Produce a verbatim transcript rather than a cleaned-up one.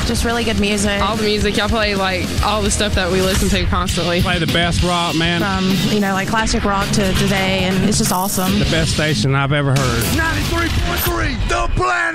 Just really good music. All the music. Y'all play, like, all the stuff that we listen to constantly. Play the best rock, man. From, you know, like classic rock to today, and it's just awesome. The best station I've ever heard. ninety-three point three, The Planet.